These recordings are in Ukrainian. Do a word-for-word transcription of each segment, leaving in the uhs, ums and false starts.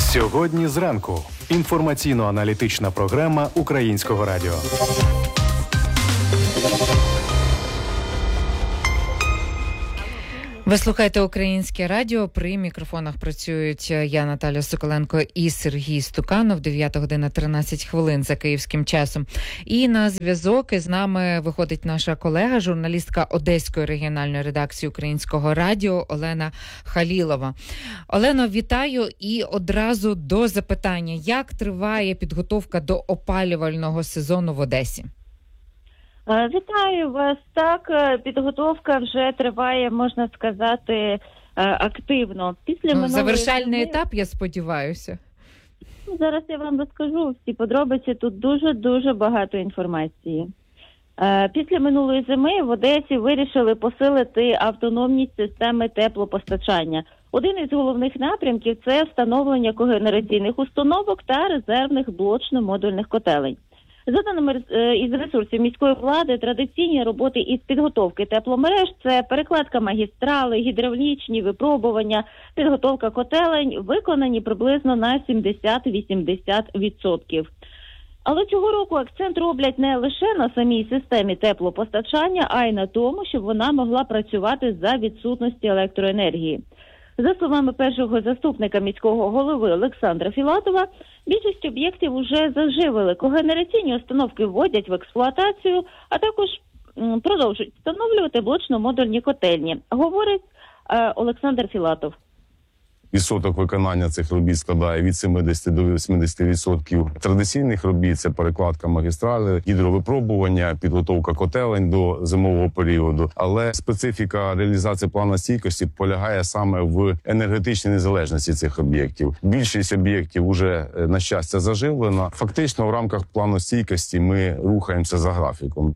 Сьогодні зранку. Інформаційно-аналітична програма Українського радіо. Ви слухаєте Українське радіо. При мікрофонах працюють я, Наталя Соколенко, і Сергій Стуканов. дев'ята година тринадцять хвилин за київським часом. І на зв'язок із нами виходить наша колега, журналістка Одеської регіональної редакції Українського радіо Олена Халілова. Олено, вітаю і одразу до запитання. Як триває підготовка до опалювального сезону в Одесі? Вітаю вас. Так, підготовка вже триває, можна сказати, активно. Після ну, завершальний зими... етап, я сподіваюся. Зараз я вам розкажу всі подробиці. Тут дуже-дуже багато інформації. Після минулої зими в Одесі вирішили посилити автономність системи теплопостачання. Один із головних напрямків – це встановлення когенераційних установок та резервних блочно-модульних котелень. За даними із ресурсів міської влади, традиційні роботи із підготовки тепломереж – це перекладка магістрали, гідравлічні випробування, підготовка котелень, виконані приблизно на сімдесят-вісімдесят відсотків. Але цього року акцент роблять не лише на самій системі теплопостачання, а й на тому, щоб вона могла працювати за відсутності електроенергії. За словами першого заступника міського голови Олександра Філатова, більшість об'єктів уже заживили, когенераційні установки вводять в експлуатацію, а також продовжують встановлювати блочно-модульні котельні, говорить е, Олександр Філатов. Відсоток виконання цих робіт складає від сімдесят до вісімдесят відсотків. Традиційних робіт – це перекладка магістрали, гідровипробування, підготовка котелень до зимового періоду. Але специфіка реалізації плану стійкості полягає саме в енергетичній незалежності цих об'єктів. Більшість об'єктів уже, на щастя, заживлена. Фактично, в рамках плану стійкості ми рухаємося за графіком.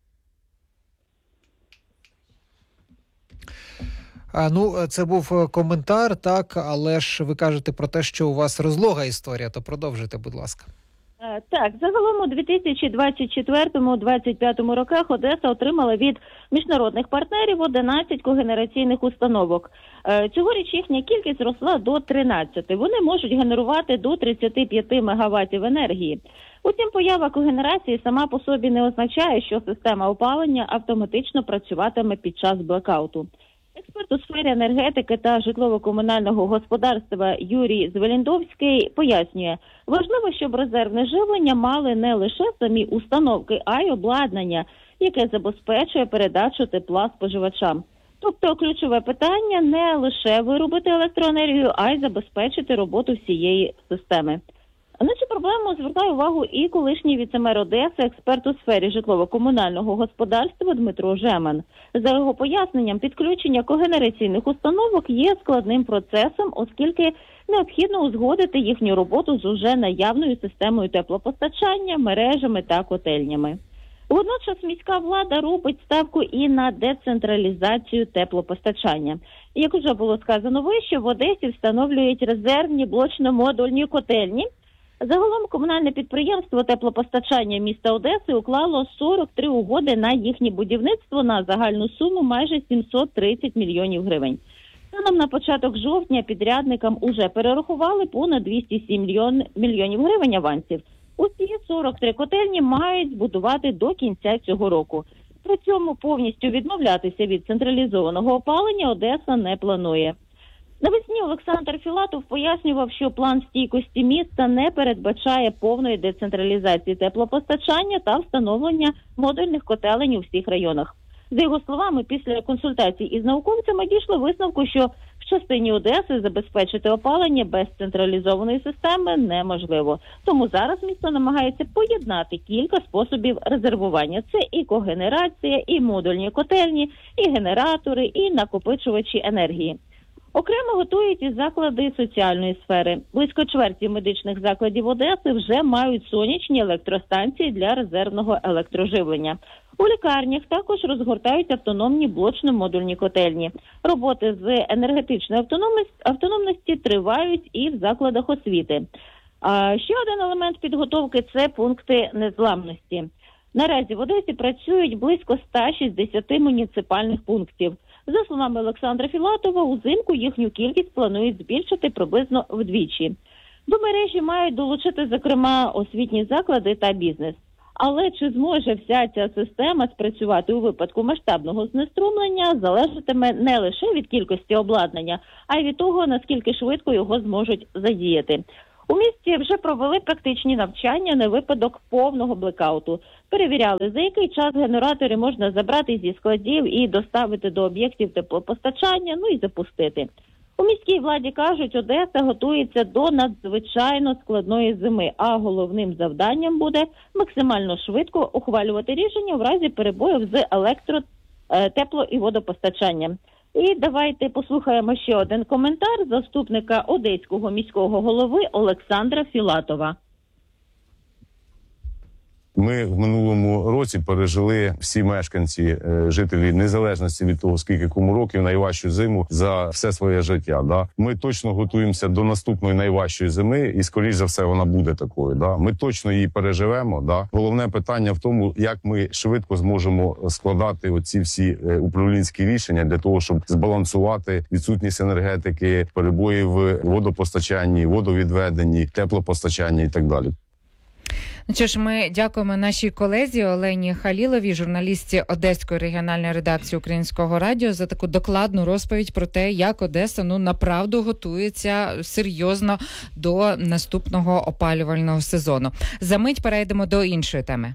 А, ну, це був коментар, так, але ж ви кажете про те, що у вас розлога історія, то продовжуйте, будь ласка. Так, загалом у дві тисячі двадцять четвертому - двадцять п'ятому роках Одеса отримала від міжнародних партнерів одинадцять когенераційних установок. Цьогоріч їхня кількість зросла до тринадцяти. Вони можуть генерувати до тридцять п'ять мегаваттів енергії. Утім, поява когенерації сама по собі не означає, що система опалення автоматично працюватиме під час блекауту. Експерт у сфері енергетики та житлово-комунального господарства Юрій Звеліндовський пояснює, важливо, щоб резервне живлення мали не лише самі установки, а й обладнання, яке забезпечує передачу тепла споживачам. Тобто ключове питання не лише виробити електроенергію, а й забезпечити роботу всієї системи. На цю проблему звертає увагу і колишній віцемер Одеси, експерт у сфері житлово-комунального господарства Дмитро Жеман. За його поясненням, підключення когенераційних установок є складним процесом, оскільки необхідно узгодити їхню роботу з уже наявною системою теплопостачання, мережами та котельнями. Водночас міська влада робить ставку і на децентралізацію теплопостачання. Як вже було сказано вище, в Одесі встановлюють резервні блочно-модульні котельні. Загалом комунальне підприємство теплопостачання міста Одеси уклало сорок три угоди на їхнє будівництво на загальну суму майже сімсот тридцять мільйонів гривень. Станом на початок жовтня підрядникам уже перерахували понад двісті сім мільйонів гривень авансів. Усі сорок три котельні мають збудувати до кінця цього року. При цьому повністю відмовлятися від централізованого опалення Одеса не планує. Навесні Олександр Філатов пояснював, що план стійкості міста не передбачає повної децентралізації теплопостачання та встановлення модульних котелень у всіх районах. За його словами, після консультацій із науковцями дійшли висновку, що в частині Одеси забезпечити опалення без централізованої системи неможливо. Тому зараз місто намагається поєднати кілька способів резервування. Це і когенерація, і модульні котельні, і генератори, і накопичувачі енергії. Окремо готують і заклади соціальної сфери. Близько чверті медичних закладів Одеси вже мають сонячні електростанції для резервного електроживлення. У лікарнях також розгортають автономні блочно-модульні котельні. Роботи з енергетичної автономності тривають і в закладах освіти. А ще один елемент підготовки – це пункти незламності. Наразі в Одесі працюють близько ста шістдесяти муніципальних пунктів. За словами Олександра Філатова, узимку їхню кількість планують збільшити приблизно вдвічі. До мережі мають долучити, зокрема, освітні заклади та бізнес. Але чи зможе вся ця система спрацювати у випадку масштабного знеструмлення, залежатиме не лише від кількості обладнання, а й від того, наскільки швидко його зможуть задіяти. У місті вже провели практичні навчання на випадок повного блекауту. Перевіряли, за який час генератори можна забрати зі складів і доставити до об'єктів теплопостачання, ну і запустити. У міській владі кажуть, Одеса готується до надзвичайно складної зими, а головним завданням буде максимально швидко ухвалювати рішення в разі перебоїв з електро, тепло і водопостачанням. І давайте послухаємо ще один коментар заступника одеського міського голови Олександра Філатова. Ми в минулому році пережили всі мешканці, жителі, незалежності від того, скільки кому років, найважчу зиму за все своє життя. Да? Ми точно готуємося до наступної найважчої зими, і, скоріш за все, вона буде такою. Да? Ми точно її переживемо. Да? Головне питання в тому, як ми швидко зможемо складати оці всі управлінські рішення для того, щоб збалансувати відсутність енергетики, перебої в водопостачанні, водовідведенні, теплопостачанні і так далі. Ну що ж, ми дякуємо нашій колезі Олені Халіловій, журналістці Одеської регіональної редакції Українського радіо, за таку докладну розповідь про те, як Одеса, ну, направду готується серйозно до наступного опалювального сезону. За мить перейдемо до іншої теми.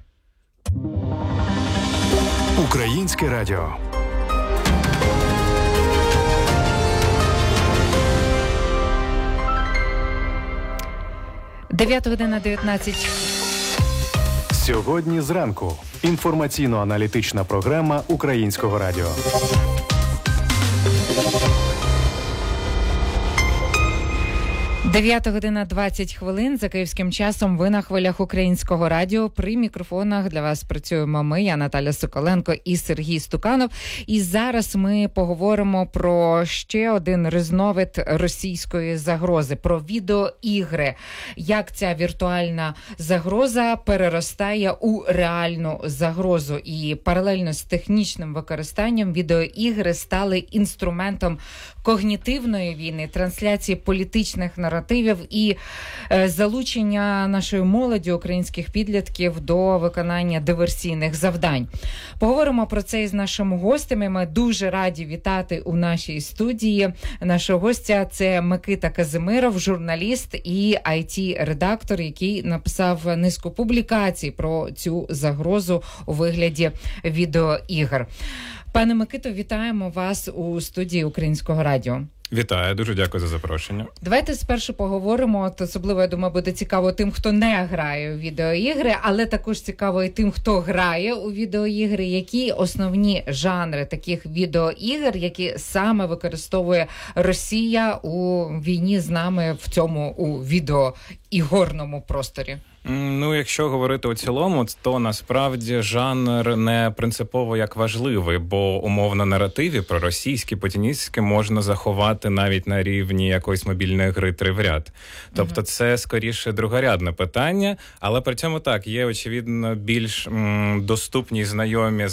Українське радіо. дев'ята година дев'ятнадцять. Сьогодні зранку. Інформаційно-аналітична програма Українського радіо. дев'ята година двадцять хвилин. За київським часом ви на хвилях Українського радіо. При мікрофонах для вас працюємо ми, я Наталя Соколенко і Сергій Стуканов. І зараз ми поговоримо про ще один різновид російської загрози, про відеоігри. Як ця віртуальна загроза переростає у реальну загрозу. І паралельно з технічним використанням відеоігри стали інструментом когнітивної війни, трансляції політичних наративів і е, залучення нашої молоді, українських підлітків до виконання диверсійних завдань. Поговоримо про це із нашими гостями. Ми дуже раді вітати у нашій студії. Нашого гостя – це Микита Казимиров, журналіст і ай ті-редактор, який написав низку публікацій про цю загрозу у вигляді відеоігр. Пане Микито, вітаємо вас у студії Українського радіо. Вітаю, дуже дякую за запрошення. Давайте спершу поговоримо, от особливо, я думаю, буде цікаво тим, хто не грає у відеоігри, але також цікаво і тим, хто грає у відеоігри. Які основні жанри таких відеоігр, які саме використовує Росія у війні з нами в цьому у відеоігорному просторі? Ну, якщо говорити у цілому, то насправді жанр не принципово як важливий, бо умовно наративі про російські, путіністські можна заховати навіть на рівні якоїсь мобільної гри три в ряд. Тобто це скоріше другорядне питання, але при цьому так, є очевидно більш м, доступні, знайомі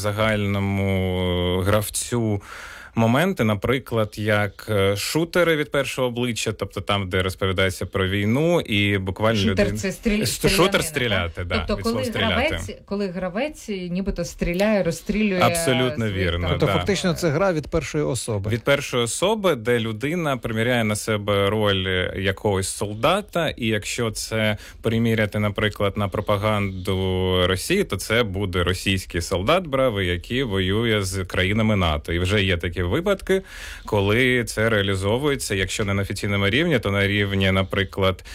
загальному гравцю моменти, наприклад, як шутери від першого обличчя, тобто там, де розповідається про війну, і буквально шутер людина... це стріль... Шутер стріляти, да, тобто, від коли слова стріляти. Гравець, коли гравець нібито стріляє, розстрілює... Абсолютно свої... вірно, Тобто да. фактично це гра від першої особи. Від першої особи, де людина приміряє на себе роль якогось солдата, і якщо це приміряти, наприклад, на пропаганду Росії, то це буде російський солдат бравий, який воює з країнами НАТО. І вже є такі випадки, коли це реалізовується, якщо не на офіційному рівні, то на рівні, наприклад,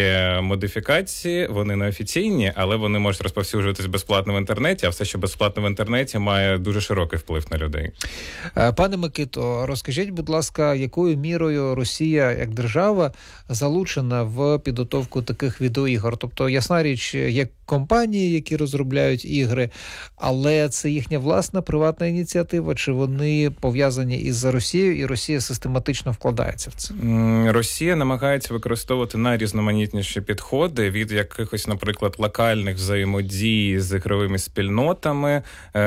є модифікації, вони не офіційні, але вони можуть розповсюджуватись безплатно в інтернеті, а все, що безплатно в інтернеті, має дуже широкий вплив на людей. Пане Микито, розкажіть, будь ласка, якою мірою Росія як держава залучена в підготовку таких відеоігор? Тобто, ясна річ, як компанії, які розробляють ігри, але це їхня власна приватна ініціатива, чи вони пов'язані із Росією, і Росія систематично вкладається в це? Росія намагається використовувати найрізноманітніші підходи від якихось, наприклад, локальних взаємодій з ігровими спільнотами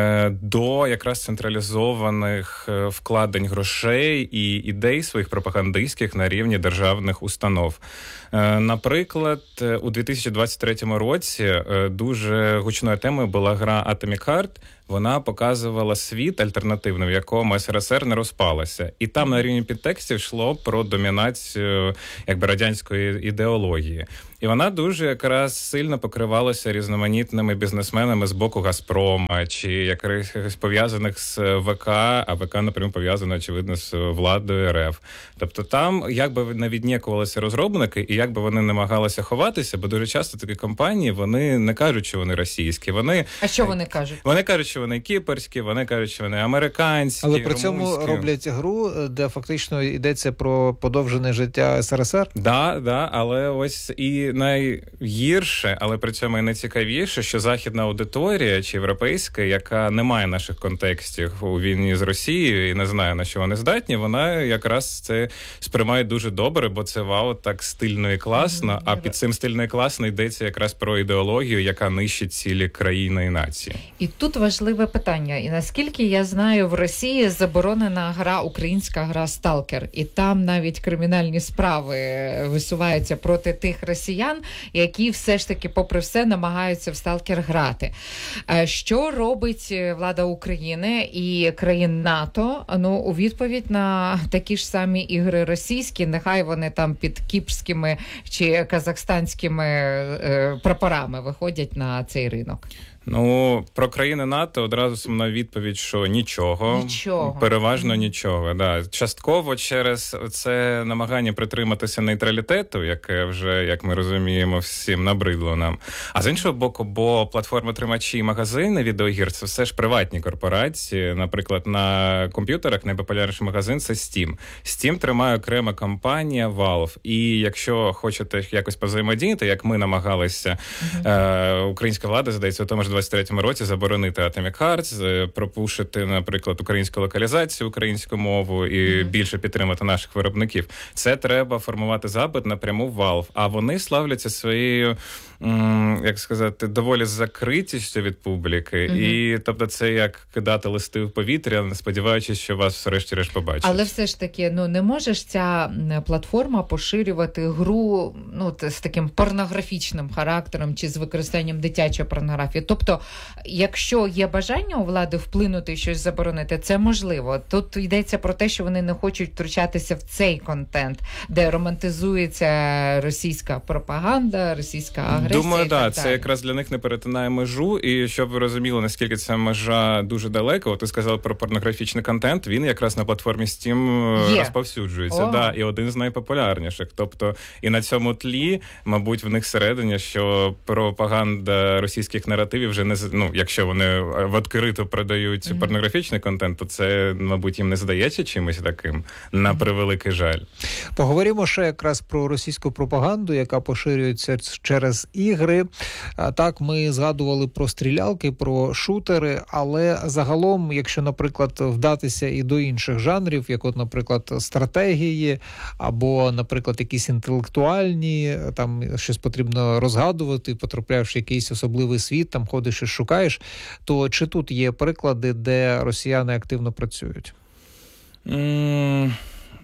до якраз централізованих вкладень грошей і ідей своїх пропагандистських на рівні державних установ. Наприклад, у дві тисячі двадцять третьому році дуже гучною темою була гра Atomic Heart. Вона показувала світ альтернативний, в якому СРСР не розпалася. І там на рівні підтекстів йшло про домінацію якби радянської ідеології. І вона дуже якраз сильно покривалася різноманітними бізнесменами з боку Газпрома, чи якихось пов'язаних з ВК, а ВК, напряму, пов'язано, очевидно, з владою РФ. Тобто там, як би не віднікувалися розробники, і як би вони намагалися ховатися, бо дуже часто такі компанії, вони не кажуть, що вони російські. Вони... А що вони кажуть? Вони кажуть, що вони кіпрські, вони кажуть, що вони американські, але при цьому румунські. Роблять гру, де фактично йдеться про подовжене життя СРСР? Да, да, але ось і найгірше, але при цьому і найцікавіше, що західна аудиторія чи європейська, яка не має наших контекстів у війні з Росією і не знає, на що вони здатні, вона якраз це сприймає дуже добре, бо це вау, так стильно і класно, mm-hmm. а під цим стильно і класно йдеться якраз про ідеологію, яка нищить цілі країни і нації. І тут важливе питання. І наскільки я знаю, в Росії заборонена гра, українська гра «Сталкер». І там навіть кримінальні справи висуваються проти тих росіян, які все ж таки, попри все, намагаються в «Сталкер» грати. Що робить влада України і країн НАТО, ну, у відповідь на такі ж самі ігри російські, нехай вони там під кіпрськими чи казахстанськими е, прапорами виходять на цей ринок? Ну, про країни НАТО одразу сумна відповідь, що нічого. Нічого. Переважно mm-hmm. нічого, да. Частково через це намагання притриматися нейтралітету, яке вже, як ми розуміємо, всім набридло нам. А з іншого боку, бо платформи-тримачі і магазини відеоігр – це все ж приватні корпорації. Наприклад, на комп'ютерах найпопулярніший магазин – це Steam. Steam тримає окрема компанія Valve. І якщо хочете якось позаємодіяти, як ми намагалися, mm-hmm. е- українська влада, здається, у тому ж двадцять третьому році заборонити Atomic Heart, пропушити, наприклад, українську локалізацію, українську мову і mm-hmm. більше підтримати наших виробників. Це треба формувати запит напряму в Valve. А вони славляться своєю, м, як сказати, доволі закритістю від публіки. Mm-hmm. І, тобто, це як кидати листи в повітря, сподіваючись, що вас врешті-решт побачать. Але все ж таки, ну, не може ж ця платформа поширювати гру, ну, з таким порнографічним характером чи з використанням дитячої порнографії. Тобто, якщо є бажання у влади вплинути і щось заборонити, це можливо. Тут йдеться про те, що вони не хочуть втручатися в цей контент, де романтизується російська пропаганда, російська агресія. Думаю, так, да, це якраз для них не перетинає межу. І щоб ви розуміли, наскільки ця межа дуже далеко, ти сказала про порнографічний контент, він якраз на платформі Steam є. розповсюджується. Да, і один з найпопулярніших. Тобто, і на цьому тлі, мабуть, в них всередині, що пропаганда російських наративів вже не, ну, якщо вони відкрито продають mm-hmm. порнографічний контент, то це, мабуть, їм не здається чимось таким, на превеликий жаль. Поговоримо ще якраз про російську пропаганду, яка поширюється через ігри. Так, ми згадували про стрілялки, про шутери, але загалом, якщо, наприклад, вдатися і до інших жанрів, як от, наприклад, стратегії, або, наприклад, якісь інтелектуальні, там щось потрібно розгадувати, потрапляєш в якийсь особливий світ, там ходиш і шукаєш, то чи тут є приклади, де росіяни активно працюють? Mm.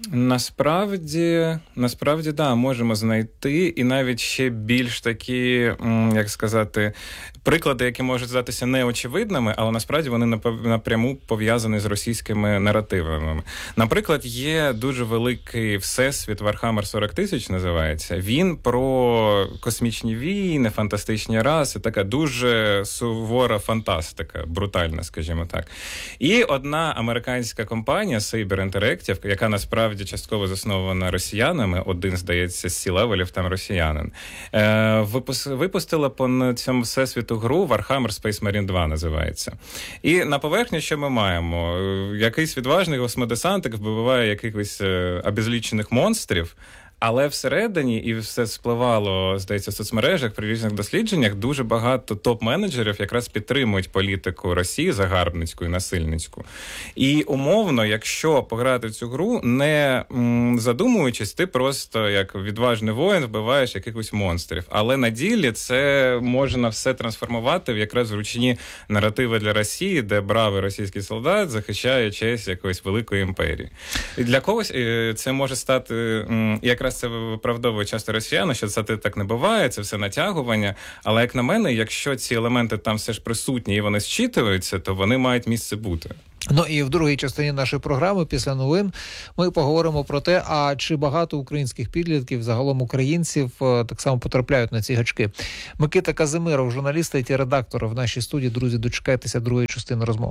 Насправді, насправді, да, можемо знайти, і навіть ще більш такі, як сказати, приклади, які можуть здатися неочевидними, але насправді вони напряму пов'язані з російськими наративами. Наприклад, є дуже великий всесвіт Warhammer сорок тисяч називається. Він про космічні війни, фантастичні раси, така дуже сувора фантастика, брутальна, скажімо так. І одна американська компанія Saber Interactive, яка насправді частково заснована росіянами, один, здається, з сі-левелів там росіянин, е, випус, випустила по цьому всесвіту гру Warhammer Space Marine два називається. І на поверхні що ми маємо? Якийсь відважний космодесантик вбиває якихось е, обезлічених монстрів, Але всередині, і все спливало, здається, в соцмережах, при різних дослідженнях, дуже багато топ-менеджерів якраз підтримують політику Росії загарбницьку і насильницьку. І умовно, якщо пограти в цю гру, не м, задумуючись, ти просто як відважний воїн вбиваєш якихось монстрів. Але на ділі це можна все трансформувати в якраз ручні наративи для Росії, де бравий російський солдат захищає честь якоїсь великої імперії. І для когось це може стати, м, якраз це виправдовує часто росіяни, що це так не буває, це все натягування. Але, як на мене, якщо ці елементи там все ж присутні і вони зчитуються, то вони мають місце бути. Ну і в другій частині нашої програми, після новин, ми поговоримо про те, а чи багато українських підлітків, загалом українців, так само потрапляють на ці гачки. Микита Казимиров, журналіст і редактор в нашій студії. Друзі, дочекайтеся другої частини розмови.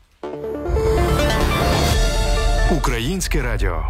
Українське радіо.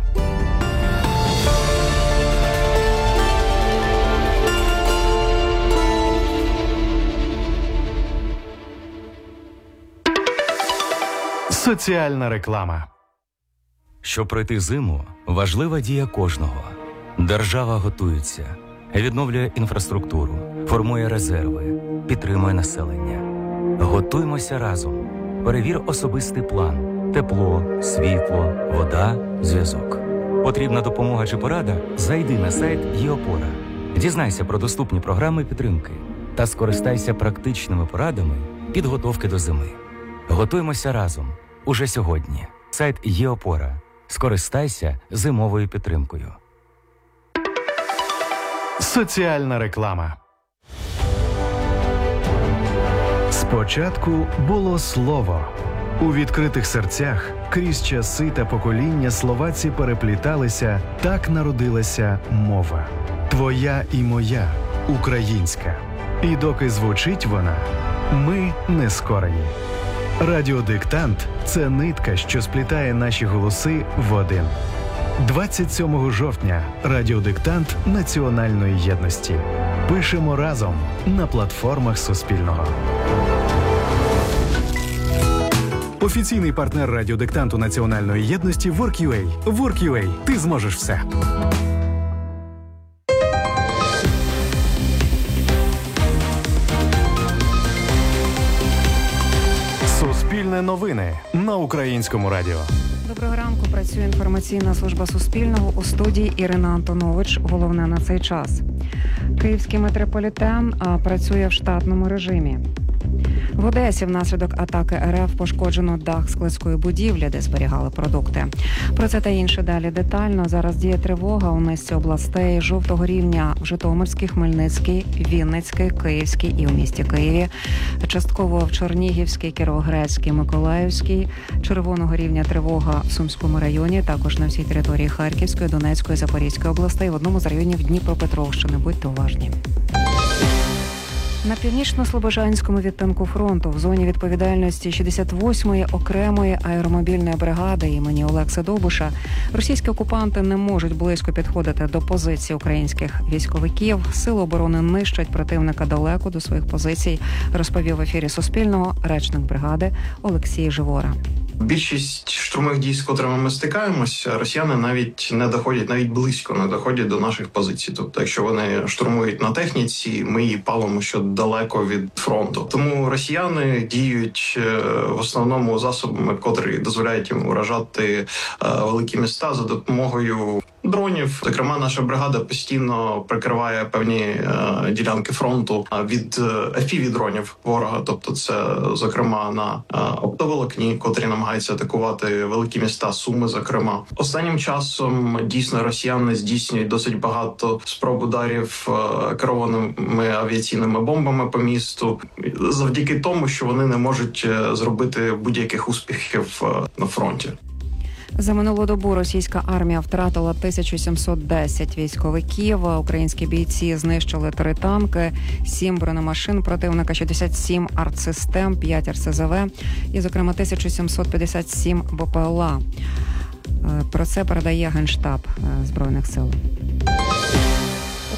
Соціальна реклама. Щоб пройти зиму, важлива дія кожного. Держава готується, відновлює інфраструктуру, формує резерви, підтримує населення. Готуймося разом. Перевір особистий план. Тепло, світло, вода, зв'язок. Потрібна допомога чи порада? Зайди на сайт ЄОПОРА. Дізнайся про доступні програми підтримки та скористайся практичними порадами підготовки до зими. Готуймося разом. Уже сьогодні. Сайт ЄОПОРА. Скористайся зимовою підтримкою. Соціальна реклама. Спочатку було слово. У відкритих серцях крізь часи та покоління словаці перепліталися, так народилася мова. Твоя і моя, українська. І доки звучить вона, ми не скорені. Радіодиктант – це нитка, що сплітає наші голоси в один. двадцять сьомого жовтня радіодиктант національної єдності. Пишемо разом на платформах Суспільного. Офіційний партнер радіодиктанту національної єдності WorkUA. WorkUA. Ти зможеш все. Суспільне новини на Українському радіо. Доброго ранку. Працює інформаційна служба Суспільного. У студії Ірина Антонович. Головне на цей час. Київський метрополітен працює в штатному режимі. В Одесі внаслідок атаки РФ пошкоджено дах складської будівлі, де зберігали продукти. Про це та інше далі детально. Зараз діє тривога у низці областей жовтого рівня в Житомирській, Хмельницькій, Вінницькій, Київській і у місті Києві. Частково в Чернігівській, Кіровоградській, Миколаївській. Червоного рівня тривога в Сумському районі, також на всій території Харківської, Донецької, Запорізької областей, в одному з районів Дніпропетровщини. Будьте уважні. На північно-слобожанському відтинку фронту в зоні відповідальності шістдесят восьмої окремої аеромобільної бригади імені Олекси Довбуша російські окупанти не можуть близько підходити до позицій українських військовиків. Сили оборони нищать противника далеко до своїх позицій, розповів в ефірі Суспільного речник бригади Олексій Живора. Більшість штурмових дій, з котрими ми стикаємося, росіяни навіть не доходять, навіть близько не доходять до наших позицій. Тобто, якщо вони штурмують на техніці, ми її палимо що далеко від фронту. Тому росіяни діють в основному засобами, котрі дозволяють їм уражати великі міста за допомогою дронів. Зокрема, наша бригада постійно прикриває певні е, ділянки фронту від еф пі ві-дронів ворога. Тобто це, зокрема, на е, оптоволокні, котрі намагаються атакувати великі міста, Суми, зокрема. Останнім часом, дійсно, росіяни здійснюють досить багато спроб ударів е, керованими авіаційними бомбами по місту, завдяки тому, що вони не можуть зробити будь-яких успіхів е, на фронті. За минулу добу російська армія втратила тисячу сімсот десять військовиків. Українські бійці знищили три танки, сім бронемашин противника, шістдесят сім артсистем, п'ять ер ес зе ве і, зокрема, тисячу сімсот п'ятдесят сім бе пе ел а. Про це передає Генштаб Збройних сил.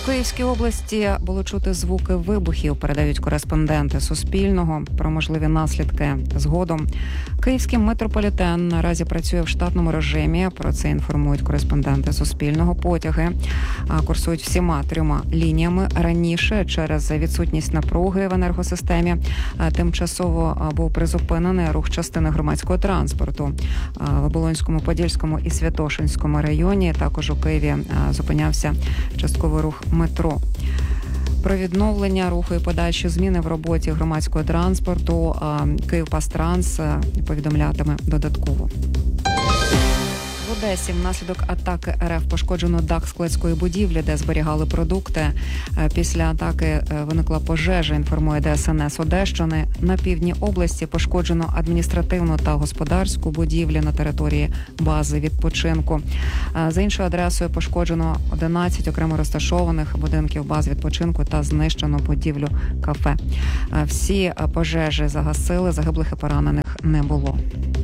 У Київській області було чути звуки вибухів, передають кореспонденти Суспільного про можливі наслідки згодом. Київський метрополітен наразі працює в штатному режимі, про це інформують кореспонденти Суспільного. Потяги курсують всіма трьома лініями. Раніше через відсутність напруги в енергосистемі тимчасово був призупинений рух частини громадського транспорту. В Оболонському, Подільському і Святошинському районі також у Києві зупинявся частковий рух метро. Про відновлення руху і подальші зміни в роботі громадського транспорту Київпастранс повідомлятиме додатково. В Одесі внаслідок атаки РФ пошкоджено дах складської будівлі, де зберігали продукти. Після атаки виникла пожежа, інформує Де Ес Ен Ес Одещини. На півдні області пошкоджено адміністративну та господарську будівлі на території бази відпочинку. За іншою адресою пошкоджено одинадцять окремо розташованих будинків баз відпочинку та знищено будівлю кафе. Всі пожежі загасили, загиблих і поранених не було.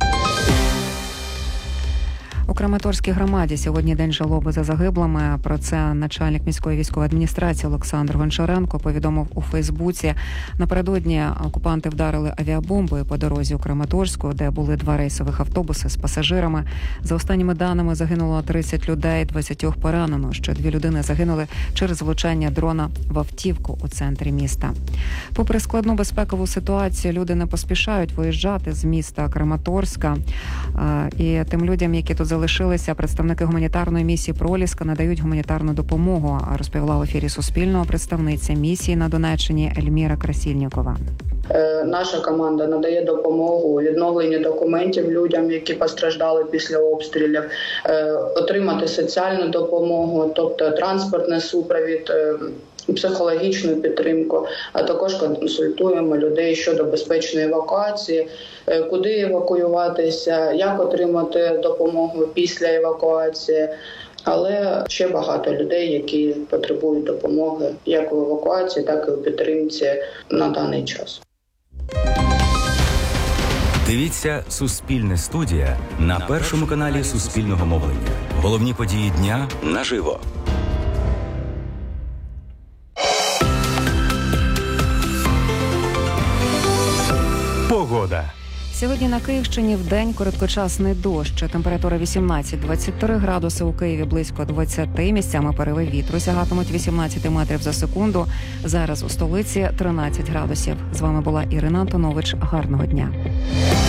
У Краматорській громаді сьогодні день жалоби за загиблими. Про це начальник міської військової адміністрації Олександр Гончаренко повідомив у Фейсбуці. Напередодні окупанти вдарили авіабомбою по дорозі у Краматорську, де були два рейсових автобуси з пасажирами. За останніми даними загинуло тридцять людей, двадцять поранено. Ще дві людини загинули через влучання дрона в автівку у центрі міста. Попри складну безпекову ситуацію, люди не поспішають виїжджати з міста Краматорська. І тим людям, які тут залишилися, представники гуманітарної місії «Проліска» надають гуманітарну допомогу, розповіла в ефірі Суспільного представниця місії на Донеччині Ельміра Красільнікова. Наша команда надає допомогу у відновленні документів людям, які постраждали після обстрілів, отримати соціальну допомогу, тобто транспортний супровід, психологічну підтримку, а також консультуємо людей щодо безпечної евакуації, куди евакуюватися, як отримати допомогу після евакуації. Але ще багато людей, які потребують допомоги як в евакуації, так і у підтримці на даний час. Дивіться «Суспільне студія» на першому каналі Суспільного мовлення. Головні події дня наживо. Погода. Сьогодні на Київщині вдень короткочасний дощ. Температура вісімнадцять-двадцять три градуси, у Києві близько двадцять, місцями пориви вітру сягатимуть вісімнадцять метрів за секунду. Зараз у столиці тринадцять градусів. З вами була Ірина Антонович. Гарного дня.